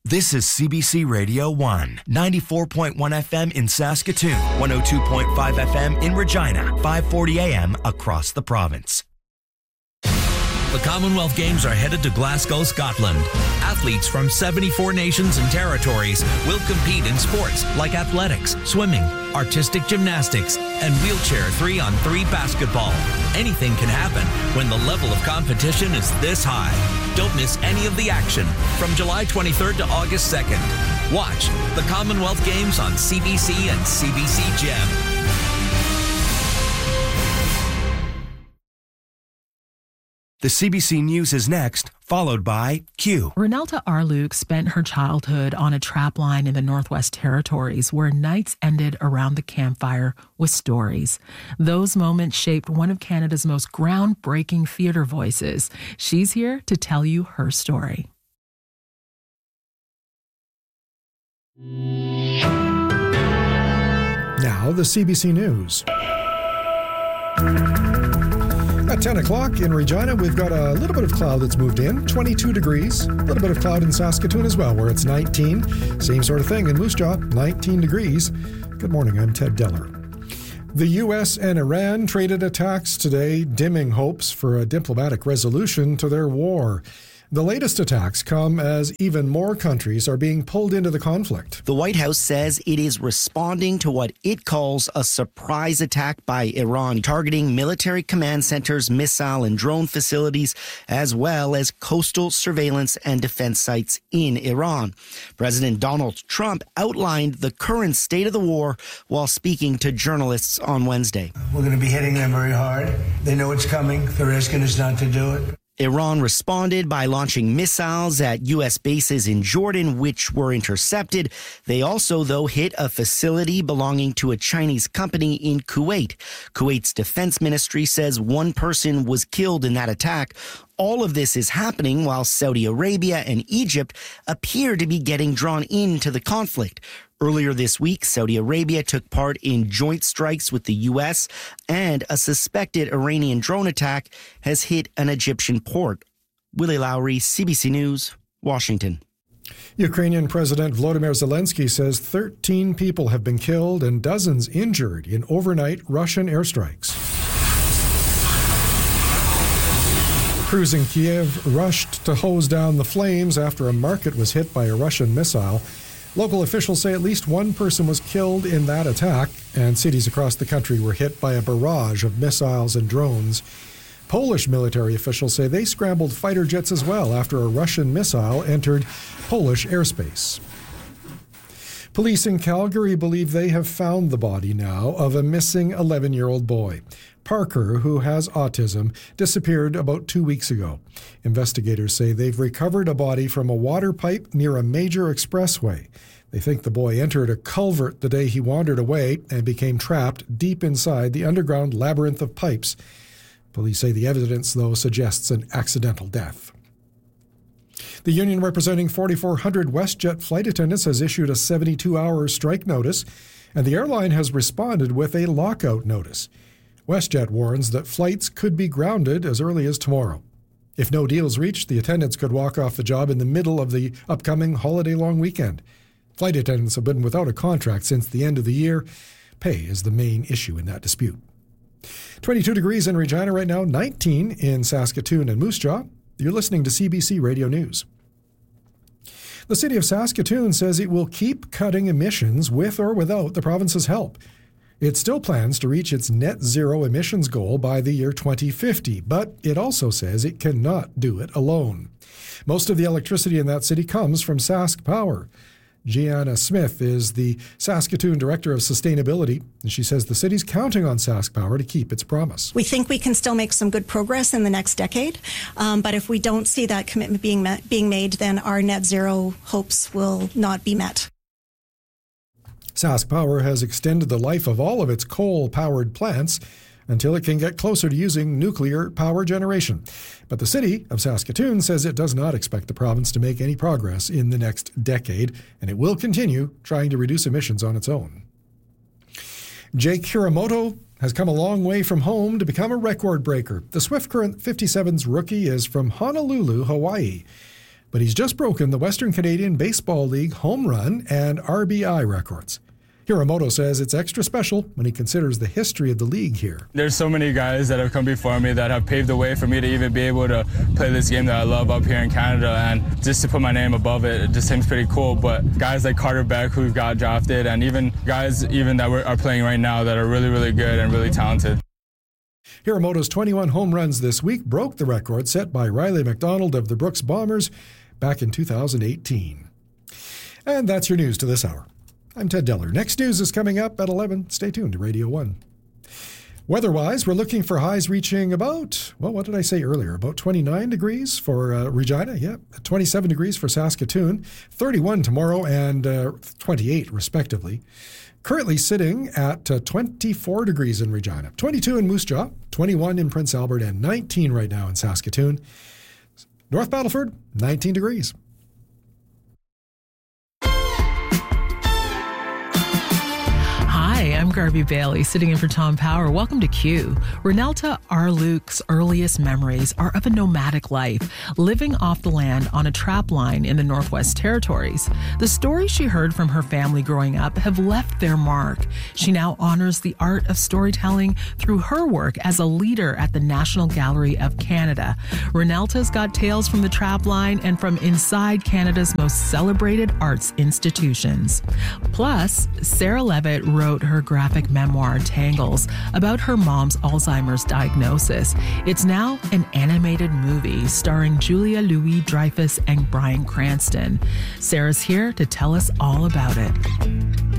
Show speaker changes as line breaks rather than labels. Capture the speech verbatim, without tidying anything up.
This is C B C Radio one, ninety-four point one F M in Saskatoon, one oh two point five F M in Regina, five forty A M across the province.
The Commonwealth Games are headed to Glasgow, Scotland. Athletes from seventy-four nations and territories will compete in sports like athletics, swimming, artistic gymnastics, and wheelchair three on three basketball. Anything can happen when the level of competition is this high. Don't miss any of the action from July twenty-third to August second. Watch the Commonwealth Games on C B C and C B C Gem.
The C B C News is next, followed by Q.
Renelta Arluke spent her childhood on a trap line in the Northwest Territories where nights ended around the campfire with stories. Those moments shaped one of Canada's most groundbreaking theatre voices. She's here to tell you her story.
Now, the C B C News. At ten o'clock in Regina, we've got a little bit of cloud that's moved in, twenty-two degrees. A little bit of cloud in Saskatoon as well, where it's nineteen. Same sort of thing in Moose Jaw, nineteen degrees. Good morning, I'm Ted Deller. The U S and Iran traded attacks today, dimming hopes for a diplomatic resolution to their war. The latest attacks come as even more countries are being pulled into the conflict.
The White House says it is responding to what it calls a surprise attack by Iran, targeting military command centers, missile and drone facilities, as well as coastal surveillance and defense sites in Iran. President Donald Trump outlined the current state of the war while speaking to journalists on Wednesday.
We're going to be hitting them very hard. They know it's coming. They're asking us not to do it.
Iran responded by launching missiles at U S bases in Jordan, which were intercepted. They also, though, hit a facility belonging to a Chinese company in Kuwait. Kuwait's defense ministry says one person was killed in that attack. All of this is happening while Saudi Arabia and Egypt appear to be getting drawn into the conflict. Earlier this week, Saudi Arabia took part in joint strikes with the U S, and a suspected Iranian drone attack has hit an Egyptian port. Willie Lowry, C B C News, Washington.
Ukrainian President Volodymyr Zelensky says thirteen people have been killed and dozens injured in overnight Russian airstrikes. Crews in Kiev rushed to hose down the flames after a market was hit by a Russian missile. Local officials say at least one person was killed in that attack, and cities across the country were hit by a barrage of missiles and drones. Polish military officials say they scrambled fighter jets as well after a Russian missile entered Polish airspace. Police in Calgary believe they have found the body now of a missing eleven-year-old boy. Parker, who has autism, disappeared about two weeks ago. Investigators say they've recovered a body from a water pipe near a major expressway. They think the boy entered a culvert the day he wandered away and became trapped deep inside the underground labyrinth of pipes. Police say the evidence, though, suggests an accidental death. The union representing forty-four hundred WestJet flight attendants has issued a seventy-two hour strike notice, and the airline has responded with a lockout notice. WestJet warns that flights could be grounded as early as tomorrow. If no deal is reached, the attendants could walk off the job in the middle of the upcoming holiday-long weekend. Flight attendants have been without a contract since the end of the year. Pay is the main issue in that dispute. twenty-two degrees in Regina right now, nineteen in Saskatoon and Moose Jaw. You're listening to C B C Radio News. The city of Saskatoon says it will keep cutting emissions with or without the province's help. It still plans to reach its net zero emissions goal by the year twenty fifty, but it also says it cannot do it alone. Most of the electricity in that city comes from Sask Power. Gianna Smith is the Saskatoon Director of Sustainability, and she says the city's counting on Sask Power to keep its promise.
We think we can still make some good progress in the next decade, um, but if we don't see that commitment being met, being made, then our net zero hopes will not be met.
Sask Power has extended the life of all of its coal-powered plants until it can get closer to using nuclear power generation. But the city of Saskatoon says it does not expect the province to make any progress in the next decade, and it will continue trying to reduce emissions on its own. Jake Hiramoto has come a long way from home to become a record breaker. The Swift Current fifty-seven's rookie is from Honolulu, Hawaii. but he's just broken the Western Canadian Baseball League home run and R B I records. Hiramoto says it's extra special when he considers the history of the league here.
There's so many guys that have come before me that have paved the way for me to even be able to play this game that I love up here in Canada, and just to put my name above it, it just seems pretty cool. But guys like Carter Beck, who got drafted, and even guys even that are playing right now that are really, really good and really talented.
Hiramoto's twenty-one home runs this week broke the record set by Riley McDonald of the Brooks Bombers back in two thousand eighteen. And that's your news to this hour. I'm Ted Deller. Next news is coming up at eleven. Stay tuned to Radio one. Weather-wise, we're looking for highs reaching about, well, what did I say earlier? About twenty-nine degrees for uh, Regina, yeah, twenty-seven degrees for Saskatoon, thirty-one tomorrow, and uh, twenty-eight, respectively. Currently sitting at uh, twenty-four degrees in Regina, twenty-two in Moose Jaw, twenty-one in Prince Albert, and nineteen right now in Saskatoon. North Battleford, nineteen degrees.
Hi, I'm Garby Bailey, sitting in for Tom Power. Welcome to Q. Renelta Arluke's earliest memories are of a nomadic life, living off the land on a trap line in the Northwest Territories. The stories she heard from her family growing up have left their mark. She now honors the art of storytelling through her work as a leader at the National Gallery of Canada. Renelta's got tales from the trap line and from inside Canada's most celebrated arts institutions. Plus, Sarah Levitt wrote her graphic memoir, Tangles, about her mom's Alzheimer's diagnosis. It's now an animated movie starring Julia Louis-Dreyfus and Bryan Cranston. Sarah's here to tell us all about it.